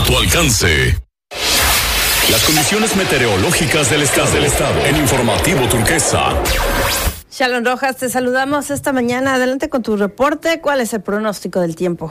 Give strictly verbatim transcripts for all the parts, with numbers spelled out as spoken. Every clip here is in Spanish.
a tu alcance. Las condiciones meteorológicas del estado, del estado en Informativo Turquesa. Shalom Rojas, te saludamos esta mañana. Adelante con tu reporte. ¿Cuál es el pronóstico del tiempo?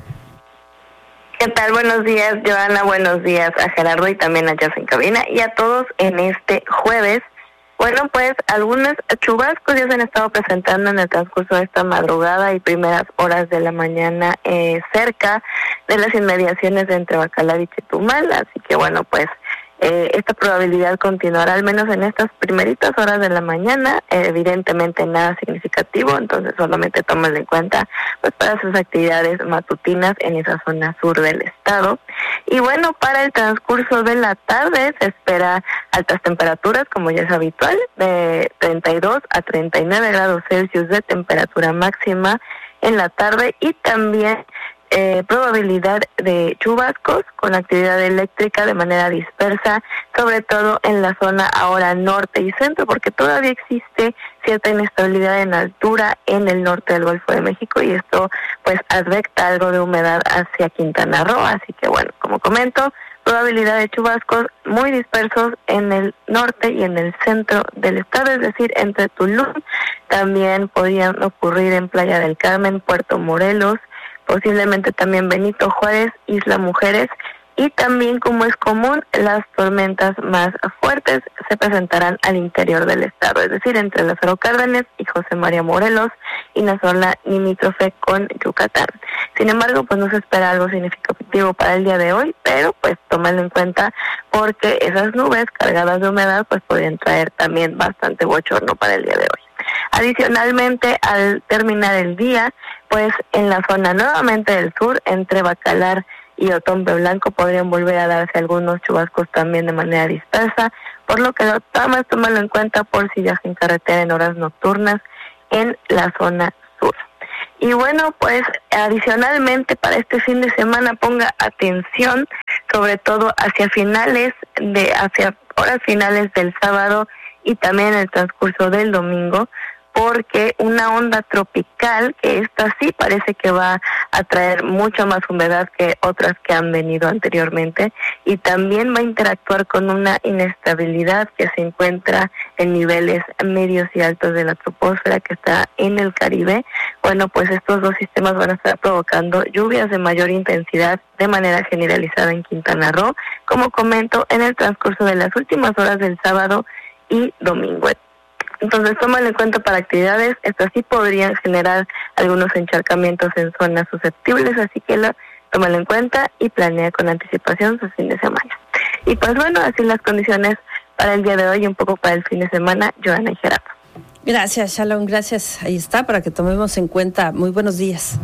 ¿Qué tal? Buenos días, Joana. Buenos días a Gerardo y también a Jazz en cabina y a todos en este jueves. Bueno, pues algunos chubascos ya se han estado presentando en el transcurso de esta madrugada y primeras horas de la mañana eh, cerca de las inmediaciones de entre Bacalar y Chetumal. Así que bueno, pues Eh, esta probabilidad continuará al menos en estas primeritas horas de la mañana, eh, evidentemente nada significativo, entonces solamente tómenlo en cuenta pues para sus actividades matutinas en esa zona sur del estado. Y bueno, para el transcurso de la tarde se espera altas temperaturas, como ya es habitual, de treinta y dos a treinta y nueve grados Celsius de temperatura máxima en la tarde y también Eh, probabilidad de chubascos con actividad eléctrica de manera dispersa, sobre todo en la zona ahora norte y centro, porque todavía existe cierta inestabilidad en altura en el norte del Golfo de México y esto pues afecta algo de humedad hacia Quintana Roo, así que bueno, como comento, probabilidad de chubascos muy dispersos en el norte y en el centro del estado, es decir, entre Tulum, también podrían ocurrir en Playa del Carmen, Puerto Morelos, posiblemente también Benito Juárez, Isla Mujeres, y también, como es común, las tormentas más fuertes se presentarán al interior del estado, es decir, entre Lázaro Cárdenas y José María Morelos y la zona limítrofe con Yucatán. Sin embargo, pues no se espera algo significativo para el día de hoy, pero pues tómalo en cuenta porque esas nubes cargadas de humedad pues podrían traer también bastante bochorno para el día de hoy. Adicionalmente, al terminar el día, pues en la zona nuevamente del sur, entre Bacalar y Otompe Blanco, podrían volver a darse algunos chubascos también de manera dispersa, por lo que nada más tómalo en cuenta por si viaja en carretera en horas nocturnas en la zona sur. Y bueno, pues adicionalmente para este fin de semana ponga atención, sobre todo hacia finales de, hacia horas finales del sábado y también en el transcurso del domingo, porque una onda tropical, que esta sí parece que va a traer mucha más humedad que otras que han venido anteriormente, y también va a interactuar con una inestabilidad que se encuentra en niveles medios y altos de la troposfera que está en el Caribe. Bueno, pues estos dos sistemas van a estar provocando lluvias de mayor intensidad de manera generalizada en Quintana Roo, como comento, en el transcurso de las últimas horas del sábado y domingo. Entonces, tómalo en cuenta para actividades, estas sí podrían generar algunos encharcamientos en zonas susceptibles, así que lo, tómalo en cuenta y planea con anticipación su fin de semana. Y pues bueno, así las condiciones para el día de hoy y un poco para el fin de semana, Joana y Gerardo. Gracias, Shalom, gracias. Ahí está, para que tomemos en cuenta. Muy buenos días.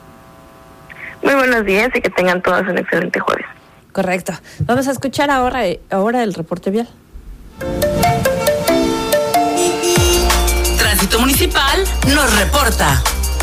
Muy buenos días y que tengan todos un excelente jueves. Correcto. Vamos a escuchar ahora, ahora el reporte vial. Tránsito Municipal nos reporta.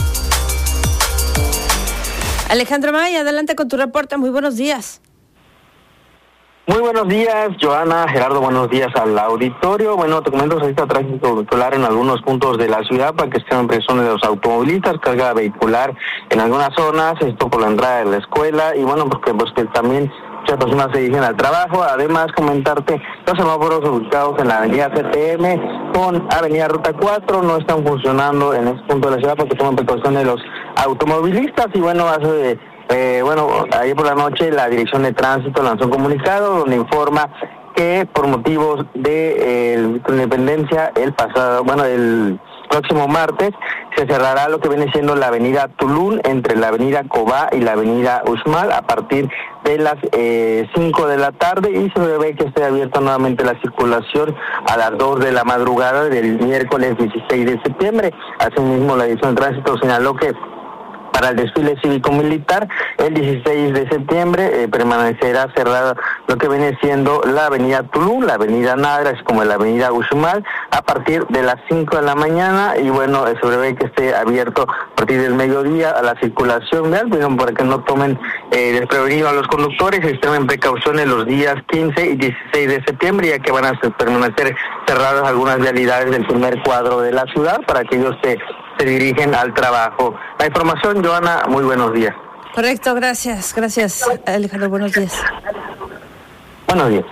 Alejandro May, adelante con tu reporte. Muy buenos días. Muy buenos días, Joana, Gerardo, buenos días al auditorio. Bueno, te comento que ahorita tráfico vehicular en algunos puntos de la ciudad para que estén en presiones de los automovilistas, carga vehicular en algunas zonas, esto por la entrada de la escuela y bueno, porque pues que también muchas personas se dirigen al trabajo. Además, comentarte, los semáforos ubicados en la avenida C T M con avenida Ruta cuatro no están funcionando en este punto de la ciudad porque toman precaución de los automovilistas y bueno, hace... Eh, bueno, ayer por la noche la Dirección de Tránsito lanzó un comunicado donde informa que por motivos de eh, independencia el pasado, bueno, el próximo martes se cerrará lo que viene siendo la avenida Tulum entre la avenida Cobá y la avenida Uxmal a partir de las eh, cinco de la tarde y se prevé que esté abierta nuevamente la circulación a las dos de la madrugada del miércoles dieciséis de septiembre. Asimismo, la Dirección de Tránsito señaló que para el desfile cívico-militar, el dieciséis de septiembre eh, permanecerá cerrada lo que viene siendo la avenida Tulum, la avenida Nadra, así como la avenida Uxmal, a partir de las cinco de la mañana y bueno, se prevé que esté abierto a partir del mediodía a la circulación vial, bueno, para que no tomen eh, desprevenido a los conductores y tomen precauciones los días quince y dieciséis de septiembre, ya que van a permanecer cerradas algunas vialidades del primer cuadro de la ciudad para que ellos se se dirigen al trabajo. La información, Joana, muy buenos días. Correcto, gracias, gracias Alejandro, buenos días. Buenos días.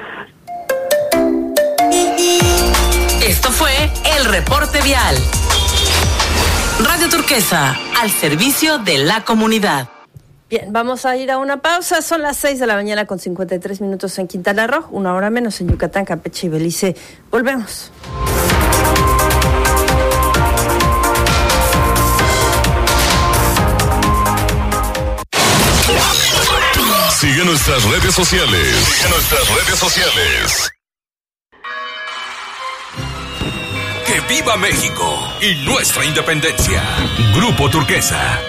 Esto fue el reporte vial. Radio Turquesa, al servicio de la comunidad. Bien, vamos a ir a una pausa. Son las seis de la mañana con cincuenta y tres minutos en Quintana Roo, una hora menos en Yucatán, Campeche y Belice. Volvemos. Sigue nuestras redes sociales. Sigue nuestras redes sociales. ¡Que viva México y nuestra independencia! Grupo Turquesa.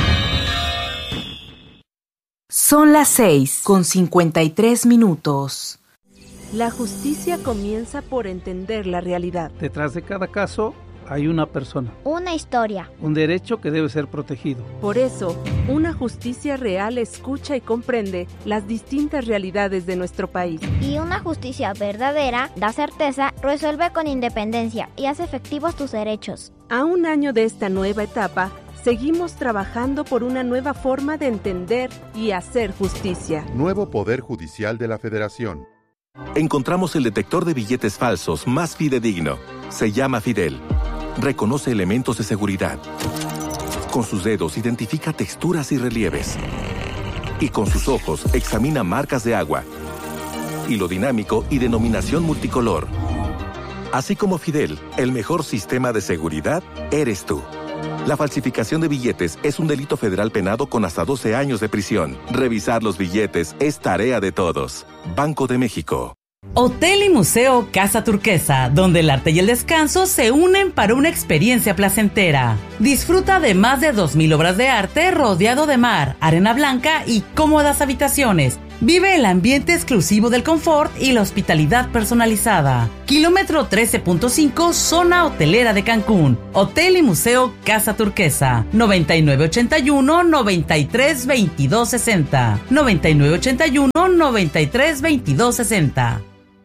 Son las seis con cincuenta y tres minutos. La justicia comienza por entender la realidad. Detrás de cada caso hay una persona. Una historia. Un derecho que debe ser protegido. Por eso, una justicia real escucha y comprende las distintas realidades de nuestro país. Y una justicia verdadera da certeza, resuelve con independencia y hace efectivos tus derechos. A un año de esta nueva etapa, seguimos trabajando por una nueva forma de entender y hacer justicia. Nuevo Poder Judicial de la Federación. Encontramos el detector de billetes falsos más fidedigno. Se llama Fidel. Reconoce elementos de seguridad. Con sus dedos identifica texturas y relieves. Y con sus ojos examina marcas de agua. Hilo dinámico y denominación multicolor. Así como Fidel, el mejor sistema de seguridad eres tú. La falsificación de billetes es un delito federal penado con hasta doce años de prisión. Revisar los billetes es tarea de todos. Banco de México. Hotel y Museo Casa Turquesa, donde el arte y el descanso se unen para una experiencia placentera. Disfruta de más de dos mil obras de arte rodeado de mar, arena blanca y cómodas habitaciones. Vive el ambiente exclusivo del confort y la hospitalidad personalizada. Kilómetro trece punto cinco, zona hotelera de Cancún. Hotel y Museo Casa Turquesa. noventa y nueve ochenta y uno, noventa y tres veintidós sesenta. noventa y nueve ochenta y uno, noventa y tres veintidós sesenta.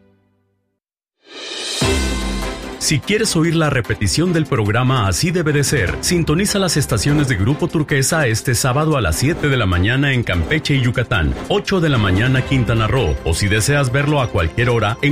Si quieres oír la repetición del programa Así debe de ser, sintoniza las estaciones de Grupo Turquesa este sábado a las siete de la mañana en Campeche y Yucatán, ocho de la mañana Quintana Roo, o si deseas verlo a cualquier hora en